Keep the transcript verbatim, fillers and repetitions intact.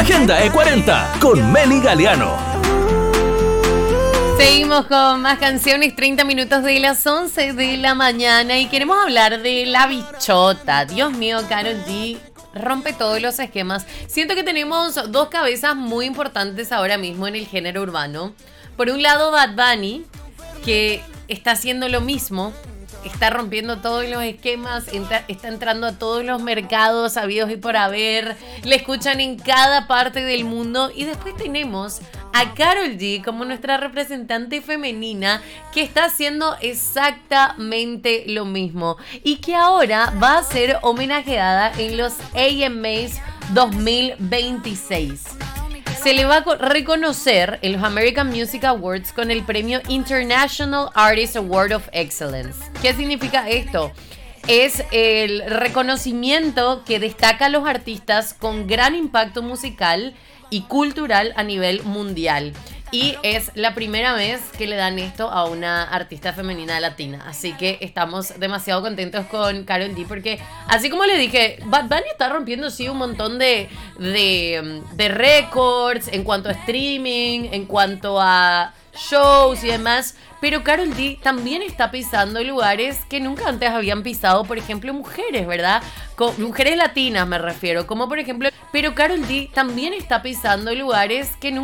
Agenda E cuarenta con Meli Galeano. Seguimos con más canciones, treinta minutos de las once de la mañana y queremos hablar de La Bichota. Dios mío, Karol G rompe todos los esquemas. Siento que tenemos dos cabezas muy importantes ahora mismo en el género urbano. Por un lado, Bad Bunny, que está haciendo lo mismo, está rompiendo todos los esquemas, entra, está entrando a todos los mercados habidos y por haber, le escuchan en cada parte del mundo. Y después tenemos a Karol G como nuestra representante femenina, que está haciendo exactamente lo mismo y que ahora va a ser homenajeada en los A M As dos mil veintiséis. Se le va a reconocer en los American Music Awards con el premio International Artist Award of Excellence. ¿Qué significa esto? Es el reconocimiento que destaca a los artistas con gran impacto musical y cultural a nivel mundial. Y es la primera vez que le dan esto a una artista femenina latina. Así que estamos demasiado contentos con Karol G porque, así como le dije, Bad Bunny está rompiendo sí un montón de, de, de récords en cuanto a streaming, en cuanto a shows y demás. Pero Karol G también está pisando lugares que nunca antes habían pisado, por ejemplo, mujeres, ¿verdad? Con, mujeres latinas me refiero, como por ejemplo... Pero Karol G también está pisando lugares que nunca